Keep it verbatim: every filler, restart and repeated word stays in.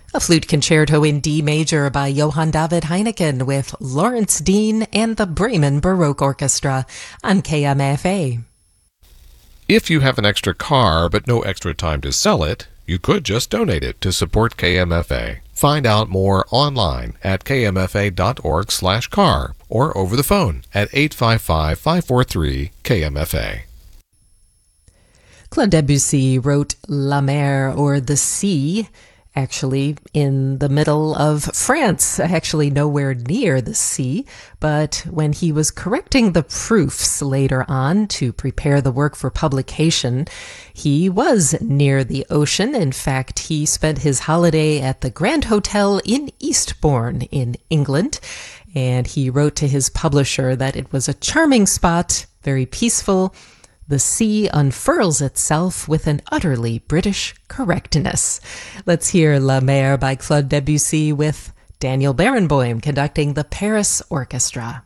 A flute concerto in D major by Johann David Heineken with Lawrence Dean and the Bremen Baroque Orchestra on K M F A. If you have an extra car but no extra time to sell it, you could just donate it to support K M F A. Find out more online at k m f a dot org slash car or over the phone at eight five five, five four three, K M F A. Claude Debussy wrote La Mer, or the Sea, actually in the middle of France, actually nowhere near the sea. But when he was correcting the proofs later on to prepare the work for publication, he was near the ocean. In fact, he spent his holiday at the Grand Hotel in Eastbourne in England. And he wrote to his publisher that it was a charming spot, very peaceful. The sea unfurls itself with an utterly British correctness. Let's hear La Mer by Claude Debussy with Daniel Barenboim conducting the Paris Orchestra.